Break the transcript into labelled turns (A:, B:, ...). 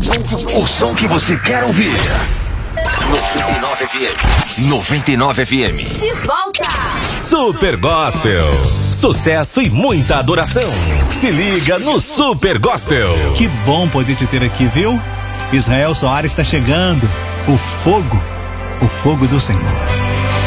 A: O som que você quer ouvir. 99 FM. 99 FM.
B: De volta.
C: Super Gospel. Sucesso e muita adoração. Se liga no Super Gospel.
D: Que bom poder te ter aqui, viu? Israel Soares está chegando. O fogo do Senhor.